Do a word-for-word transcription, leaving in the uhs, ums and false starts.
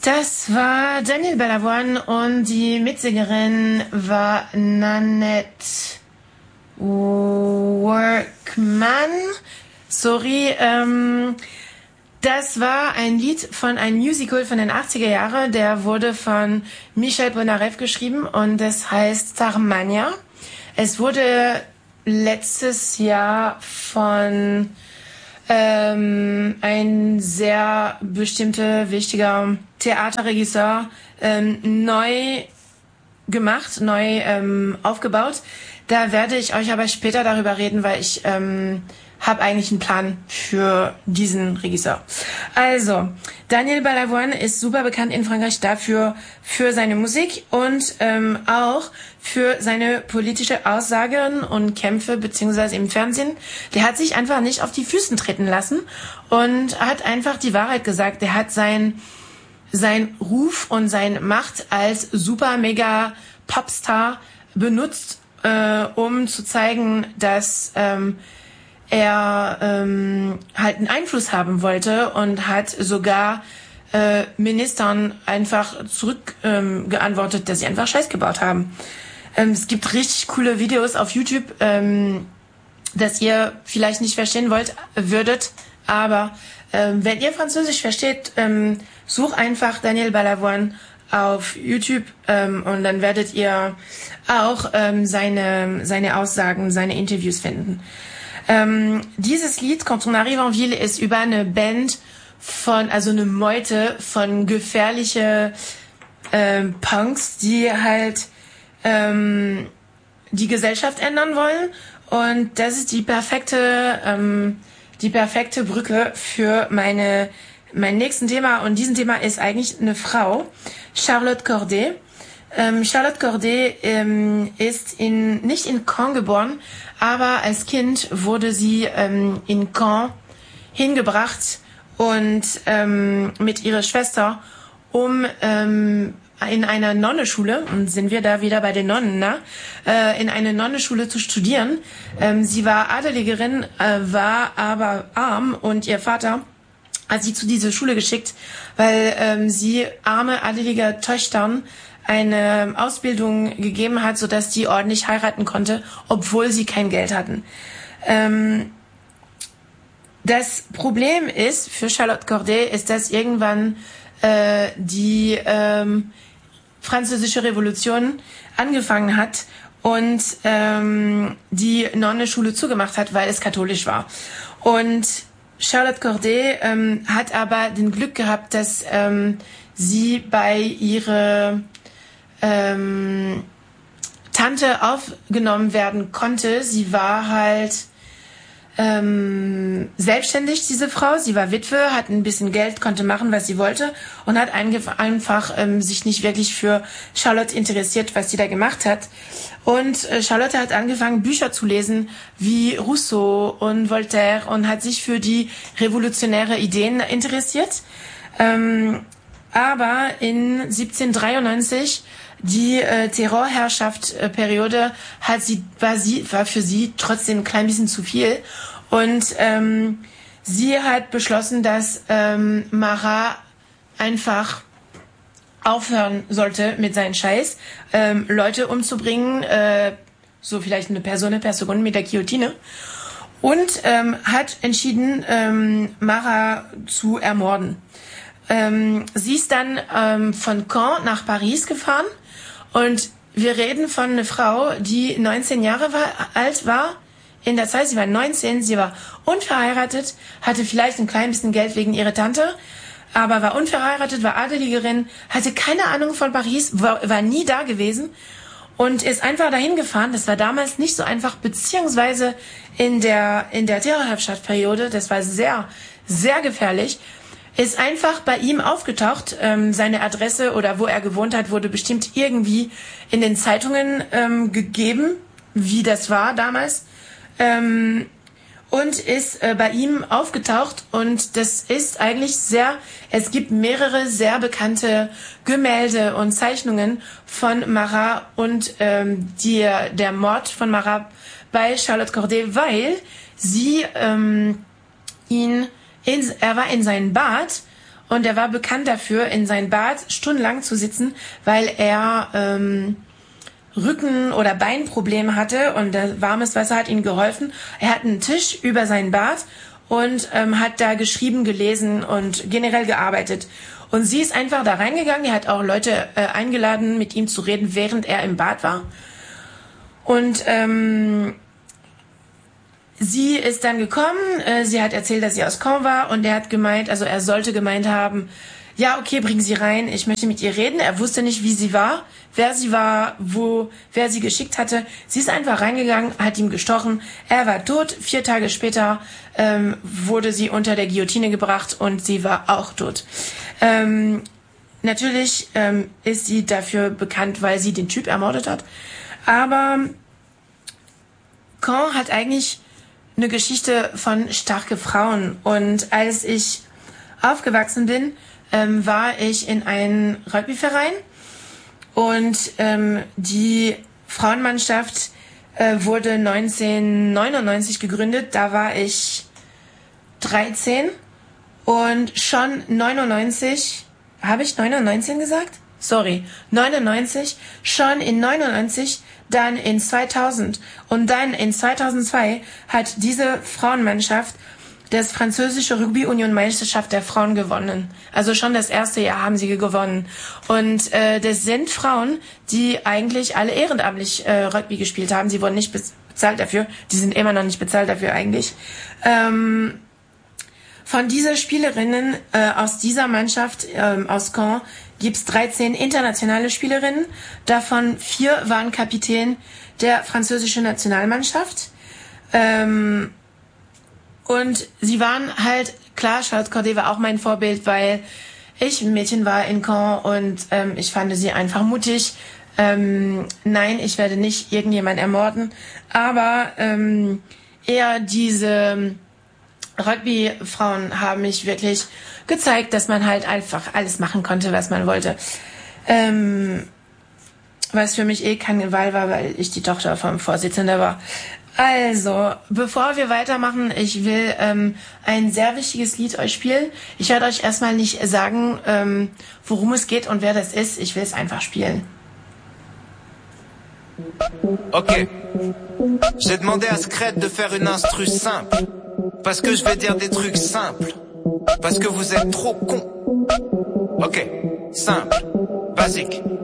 Das war Daniel Balavoine und die Mitsängerin war Nanette Workman. Sorry, ähm, das war ein Lied von einem Musical von den achtziger Jahren. Der wurde von Michel Polnareff geschrieben und das heißt Starmania. Es wurde letztes Jahr von ähm, ein sehr bestimmter, wichtiger Theaterregisseur ähm, neu gemacht, neu ähm, aufgebaut. Da werde ich euch aber später darüber reden, weil ich ähm, habe eigentlich einen Plan für diesen Regisseur. Also, Daniel Balavoine ist super bekannt in Frankreich dafür, für seine Musik und ähm, auch für seine politische Aussagen und Kämpfe, beziehungsweise im Fernsehen. Der hat sich einfach nicht auf die Füßen treten lassen und hat einfach die Wahrheit gesagt. Der hat sein, sein Ruf und seine Macht als super mega Popstar benutzt, äh, um zu zeigen, dass ähm, er ähm, halt einen Einfluss haben wollte und hat sogar äh, Ministern einfach zurück ähm, geantwortet, dass sie einfach Scheiß gebaut haben. Ähm, es gibt richtig coole Videos auf YouTube, ähm, dass ihr vielleicht nicht verstehen wollt, würdet, aber ähm, wenn ihr Französisch versteht, ähm, sucht einfach Daniel Balavoine auf YouTube ähm, und dann werdet ihr auch ähm, seine seine Aussagen, seine Interviews finden. Ähm, dieses Lied, Quand on arrive en ville, ist über eine Band von, also eine Meute von gefährliche ähm, Punks, die halt ähm, die Gesellschaft ändern wollen. Und das ist die perfekte, ähm, die perfekte Brücke für meine, mein nächsten Thema. Und diesen Thema ist eigentlich eine Frau, Charlotte Corday. Ähm, Charlotte Corday ähm, ist in, nicht in Caen geboren, aber als Kind wurde sie ähm, in Caen hingebracht und ähm, mit ihrer Schwester, um ähm, in einer Nonnenschule, und sind wir da wieder bei den Nonnen, ne? äh, in eine Nonnenschule zu studieren. Ähm, sie war Adeligerin, äh, war aber arm und ihr Vater hat sie zu dieser Schule geschickt, weil ähm, sie arme adelige Töchtern eine Ausbildung gegeben hat, sodass die ordentlich heiraten konnte, obwohl sie kein Geld hatten. Ähm, das Problem ist für Charlotte Corday, ist, dass irgendwann äh, die ähm, französische Revolution angefangen hat und ähm, die Nonnenschule zugemacht hat, weil es katholisch war. Und Charlotte Corday ähm, hat aber den Glück gehabt, dass ähm, sie bei ihrer ähm, Tante aufgenommen werden konnte. Sie war halt ähm, selbstständig, diese Frau. Sie war Witwe, hat ein bisschen Geld, konnte machen, was sie wollte und hat einfach ähm, sich nicht wirklich für Charlotte interessiert, was sie da gemacht hat. Und äh, Charlotte hat angefangen, Bücher zu lesen, wie Rousseau und Voltaire, und hat sich für die revolutionäre Ideen interessiert. Ähm, aber in siebzehnhundertdreiundneunzig, die äh, Terrorherrschaftsperiode, äh, hat sie war sie war für sie trotzdem ein klein bisschen zu viel, und ähm, sie hat beschlossen, dass ähm, Marat einfach aufhören sollte mit seinen Scheiß, ähm, Leute umzubringen, äh, so vielleicht eine Person, eine Person mit der Guillotine, und ähm, hat entschieden, ähm, Marat zu ermorden. Ähm, sie ist dann ähm, von Caen nach Paris gefahren, und wir reden von einer Frau, die neunzehn Jahre war, alt war. In der Zeit, sie war neunzehn, sie war unverheiratet, hatte vielleicht ein klein bisschen Geld wegen ihrer Tante, aber war unverheiratet, war Adeligerin, hatte keine Ahnung von Paris, war, war nie da gewesen und ist einfach dahin gefahren. Das war damals nicht so einfach, beziehungsweise in der, in der Terrorherrschaftsperiode, das war sehr, sehr gefährlich. Ist einfach bei ihm aufgetaucht. Ähm, seine Adresse oder wo er gewohnt hat, wurde bestimmt irgendwie in den Zeitungen ähm, gegeben, wie das war damals. Ähm, und ist äh, bei ihm aufgetaucht, und das ist eigentlich sehr, es gibt mehrere sehr bekannte Gemälde und Zeichnungen von Marat und ähm, die, der Mord von Marat bei Charlotte Corday, weil sie ähm, ihn In, er war in seinem Bad Und er war bekannt dafür, in sein Bad stundenlang zu sitzen, weil er ähm, Rücken- oder Beinprobleme hatte und das warmes Wasser hat ihm geholfen. Er hat einen Tisch über sein Bad und ähm, hat da geschrieben, gelesen und generell gearbeitet. Und sie ist einfach da reingegangen. Er hat auch Leute äh, eingeladen, mit ihm zu reden, während er im Bad war. Und ähm, sie ist dann gekommen. Äh, sie hat erzählt, dass sie aus Caen war. Und er hat gemeint, also er sollte gemeint haben, ja, okay, bringen Sie rein. Ich möchte mit ihr reden. Er wusste nicht, wie sie war, wer sie war, wo, wer sie geschickt hatte. Sie ist einfach reingegangen, hat ihm gestochen. Er war tot. Vier Tage später ähm, wurde sie unter der Guillotine gebracht und sie war auch tot. Ähm, natürlich ähm, ist sie dafür bekannt, weil sie den Typ ermordet hat. Aber Caen hat eigentlich eine Geschichte von starke Frauen. Und als ich aufgewachsen bin, ähm, war ich in einem Rugbyverein und ähm, die Frauenmannschaft äh, wurde neunzehnhundertneunundneunzig gegründet. Da war ich dreizehn und schon neunundneunzig, habe ich neunundneunzehn gesagt? Sorry, neunundneunzig, schon in neunundneunzig, dann in zweitausend und dann in zweitausendzwei hat diese Frauenmannschaft das französische Rugby-Union-Meisterschaft der Frauen gewonnen. Also schon das erste Jahr haben sie gewonnen. Und äh, das sind Frauen, die eigentlich alle ehrenamtlich äh, Rugby gespielt haben. Sie wurden nicht bezahlt dafür. Die sind immer noch nicht bezahlt dafür eigentlich. Ähm, von dieser Spielerinnen äh, aus dieser Mannschaft äh, aus Caen gibt's dreizehn internationale Spielerinnen. Davon vier waren Kapitän der französischen Nationalmannschaft. Ähm, Und sie waren halt, klar, Charlotte Corday war auch mein Vorbild, weil ich ein Mädchen war in Caen und ähm, ich fand sie einfach mutig. Ähm, nein, ich werde nicht irgendjemand ermorden, aber ähm, eher diese Rugby-Frauen haben mich wirklich gezeigt, dass man halt einfach alles machen konnte, was man wollte. Ähm, was für mich eh keine Wahl war, weil ich die Tochter vom Vorsitzenden war. Also, bevor wir weitermachen, ich will ähm, ein sehr wichtiges Lied euch spielen. Ich werde euch erstmal nicht sagen, ähm, worum es geht und wer das ist. Ich will es einfach spielen. Ok. J'ai demandé à Scred de faire une instru simple. Parce que je vais dire des trucs simples. Parce que vous êtes trop cons. Ok. Simple. Basique.